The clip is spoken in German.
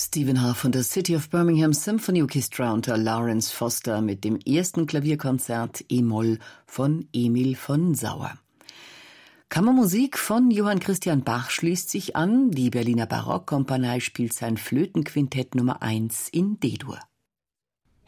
Stephen Hough von der City of Birmingham Symphony Orchestra unter Lawrence Foster mit dem ersten Klavierkonzert E-Moll von Emil von Sauer. Kammermusik von Johann Christian Bach schließt sich an. Die Berliner Barockkompanie spielt sein Flötenquintett Nummer 1 in D-Dur.